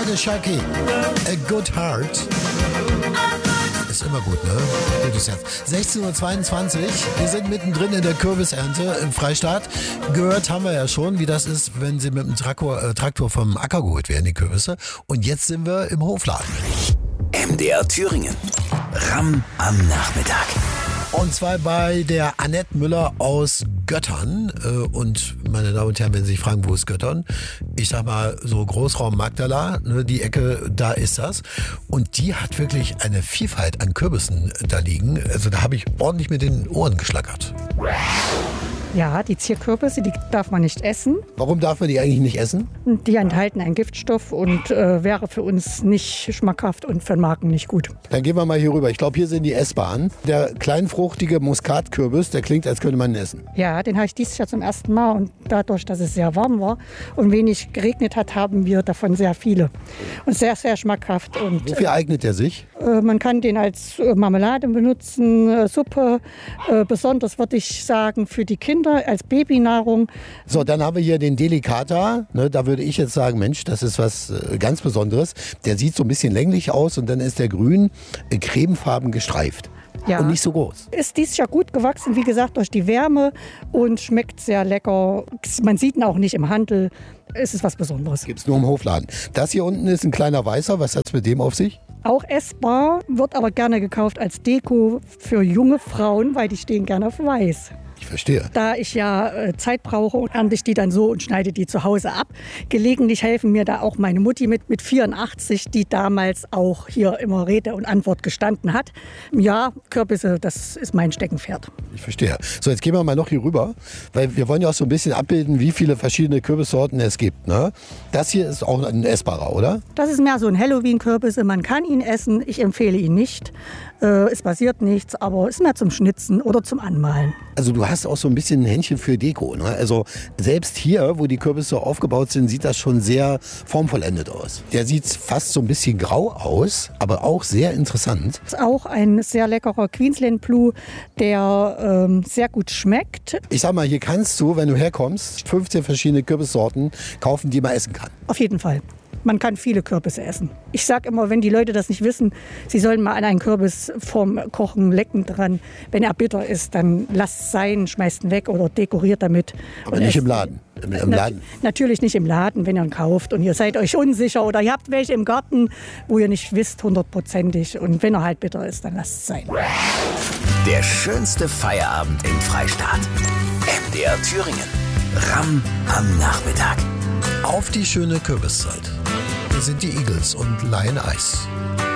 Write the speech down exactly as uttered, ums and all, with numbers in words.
Anne Shaki, A Good Heart. Ist immer gut, ne? Gutes Herz. sechzehn Uhr zweiundzwanzig, wir sind mittendrin in der Kürbisernte im Freistaat. Gehört haben wir ja schon, wie das ist, wenn sie mit dem Traktor, äh, Traktor vom Acker geholt werden, die Kürbisse. Und jetzt sind wir im Hofladen. M D R Thüringen. Ramm am Nachmittag. Und zwar bei der Annette Müller aus Göttern. Und meine Damen und Herren, wenn Sie sich fragen, wo ist Göttern? Ich sag mal, so Großraum Magdala, ne, die Ecke, da ist das. Und die hat wirklich eine Vielfalt an Kürbissen da liegen. Also da habe ich ordentlich mit den Ohren geschlackert. Ja, die Zierkürbisse, die darf man nicht essen. Warum darf man die eigentlich nicht essen? Die enthalten einen Giftstoff und äh, wäre für uns nicht schmackhaft und für den Magen nicht gut. Dann gehen wir mal hier rüber. Ich glaube, hier sind die essbaren. Der kleinfruchtige Muskatkürbis, der klingt, als könnte man ihn essen. Ja, den habe ich dieses Jahr zum ersten Mal. Und dadurch, dass es sehr warm war und wenig geregnet hat, haben wir davon sehr viele. Und sehr, sehr schmackhaft. Und, wofür eignet der sich? Äh, man kann den als äh, Marmelade benutzen, äh, Suppe. Äh, besonders würde ich sagen für die Kinder. Als Babynahrung. So, dann haben wir hier den Delicata. Ne, da würde ich jetzt sagen, Mensch, das ist was äh, ganz Besonderes. Der sieht so ein bisschen länglich aus und dann ist der grün, äh, cremefarben gestreift. Ja. Und nicht so groß. Ist dieses Jahr gut gewachsen, wie gesagt, durch die Wärme und schmeckt sehr lecker. Man sieht ihn auch nicht im Handel. Es ist was Besonderes. Gibt es nur im Hofladen. Das hier unten ist ein kleiner Weißer. Was hat es mit dem auf sich? Auch essbar, wird aber gerne gekauft als Deko für junge Frauen, weil die stehen gerne auf Weiß. Ich verstehe. Da ich ja äh, Zeit brauche, ernte ich die dann so und schneide die zu Hause ab. Gelegentlich helfen mir da auch meine Mutti mit, mit vierundachtzig, die damals auch hier immer Rede und Antwort gestanden hat. Ja, Kürbisse, das ist mein Steckenpferd. Ich verstehe. So, jetzt gehen wir mal noch hier rüber, weil wir wollen ja auch so ein bisschen abbilden, wie viele verschiedene Kürbissorten es gibt. Ne? Das hier ist auch ein essbarer, oder? Das ist mehr so ein Halloween-Kürbisse. Man kann ihn essen, ich empfehle ihn nicht. Äh, es passiert nichts, aber ist mehr zum Schnitzen oder zum Anmalen. Also du hast auch so ein bisschen ein Händchen für Deko. Ne? Also selbst hier, wo die Kürbisse aufgebaut sind, sieht das schon sehr formvollendet aus. Der sieht fast so ein bisschen grau aus, aber auch sehr interessant. Das ist auch ein sehr leckerer Queensland Blue, der ähm, sehr gut schmeckt. Ich sag mal, hier kannst du, wenn du herkommst, fünfzehn verschiedene Kürbissorten kaufen, die man essen kann. Auf jeden Fall. Man kann viele Kürbisse essen. Ich sage immer, wenn die Leute das nicht wissen, sie sollen mal an einen Kürbis vorm Kochen lecken dran. Wenn er bitter ist, dann lasst es sein, schmeißt ihn weg oder dekoriert damit. Aber nicht im Laden. Im, im Laden. Na, natürlich nicht im Laden, wenn ihr ihn kauft und ihr seid euch unsicher oder ihr habt welche im Garten, wo ihr nicht wisst, hundertprozentig. Und wenn er halt bitter ist, dann lasst es sein. Der schönste Feierabend im Freistaat. M D R Thüringen. Ramm am Nachmittag. Auf die schöne Kürbiszeit. Wir sind die Eagles und Lion Ice.